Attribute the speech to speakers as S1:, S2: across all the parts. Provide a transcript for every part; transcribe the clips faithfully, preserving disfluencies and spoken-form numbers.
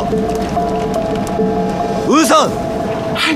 S1: 武松，
S2: 嗨，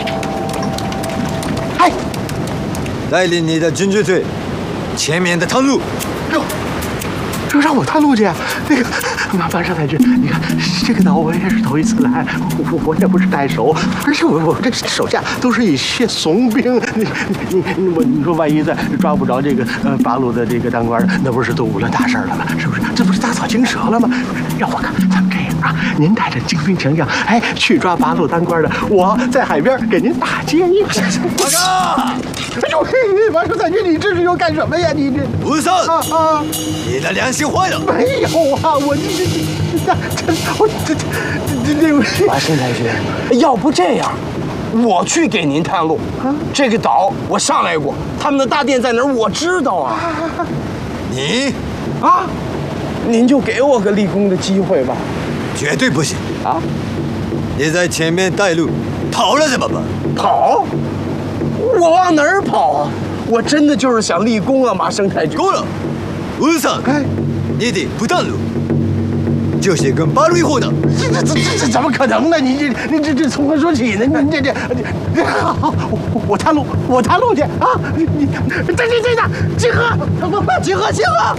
S2: 嗨，
S1: 带领你的军军队前面的探路。
S2: 哟，这让我探路去？那个，麻烦上太君，你看这个岛我也是头一次来，我我也不是太熟，而且我我这手下都是一些怂兵，你你你我你说万一再抓不着这个呃八路的这个当官，那不是都误了大事了吗？是不是？这不是打草惊蛇了吗？要我看，咱们这样啊，您带着精兵强将，哎，去抓八路当官的，我在海边给您打接应。
S1: 报告！
S2: 哎呦，王上太君，你这是要干什么呀？你这
S1: 武松
S2: 啊啊！
S1: 你的良心坏了！
S2: 没有啊，我这这这这我这这这这
S3: 王生太君，要不这样，我去给您探路。这个岛我上来过，他们的大殿在哪儿？我知道啊。
S1: 你
S3: 啊，您就给我个立功的机会吧。
S1: 绝对不行
S3: 啊！
S1: 你在前面带路，跑了怎么办？
S3: 跑？我往哪儿跑啊？我真的就是想立功啊，马生太君。
S1: 够了，武松，
S2: 哎，
S1: 你的不探路，就是跟八路一伙的。
S2: 这这这这这怎么可能呢？你这你这这从何说起呢？你这这这好，我我探路，我探路去啊！你你这这这这集合，集合集合！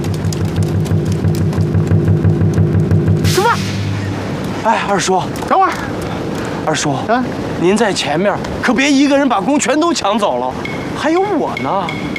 S2: 什么？
S3: 哎，二叔，
S2: 等会儿。
S3: 二叔，
S2: 啊，
S3: 您在前面，可别一个人把功全都抢走了，还有我呢。